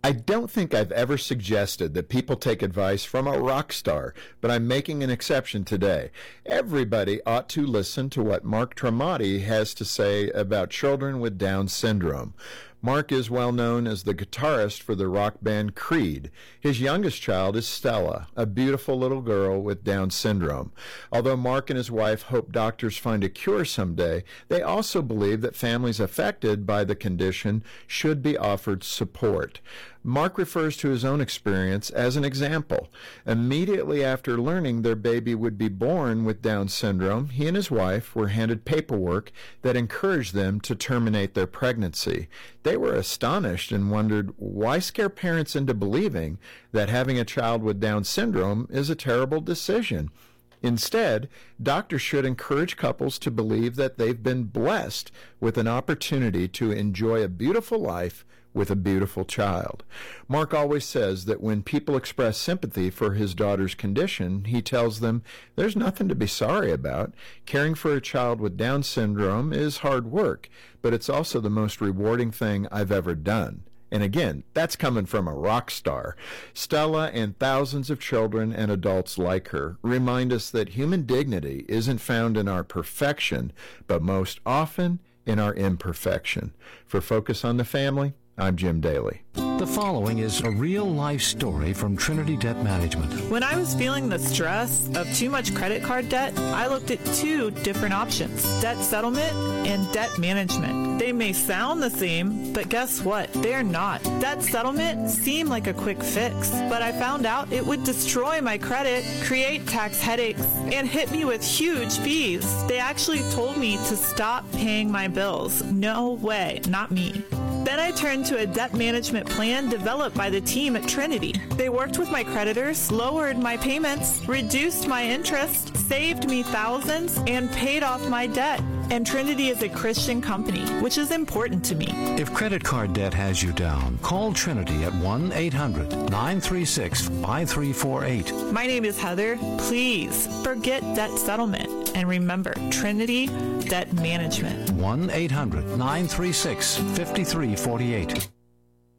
I don't think I've ever suggested that people take advice from a rock star, but I'm making an exception today. Everybody ought to listen to what Mark Tremonti has to say about children with Down syndrome. Mark is well known as the guitarist for the rock band Creed. His youngest child is Stella, a beautiful little girl with Down syndrome. Although Mark and his wife hope doctors find a cure someday, they also believe that families affected by the condition should be offered support. Mark refers to his own experience as an example. Immediately after learning their baby would be born with Down syndrome, he and his wife were handed paperwork that encouraged them to terminate their pregnancy. They were astonished and wondered, why scare parents into believing that having a child with Down syndrome is a terrible decision? Instead, doctors should encourage couples to believe that they've been blessed with an opportunity to enjoy a beautiful life with a beautiful child. Mark always says that when people express sympathy for his daughter's condition, he tells them there's nothing to be sorry about. Caring for a child with Down syndrome is hard work, but it's also the most rewarding thing I've ever done. And again, that's coming from a rock star. Stella and thousands of children and adults like her remind us that human dignity isn't found in our perfection, but most often in our imperfection. For Focus on the Family, I'm Jim Daly. The following is a real-life story from Trinity Debt Management. When I was feeling the stress of too much credit card debt, I looked at two different options: debt settlement and debt management. They may sound the same, but guess what? They're not. Debt settlement seemed like a quick fix, but I found out it would destroy my credit, create tax headaches, and hit me with huge fees. They actually told me to stop paying my bills. No way, not me. Then I turned to a debt management plan developed by the team at Trinity. They worked with my creditors, lowered my payments, reduced my interest, saved me thousands, and paid off my debt. And Trinity is a Christian company, which is important to me. If credit card debt has you down, call Trinity at 1-800-936-5348. My name is Heather. Please forget debt settlement and remember Trinity Debt Management. 1-800-936-5348.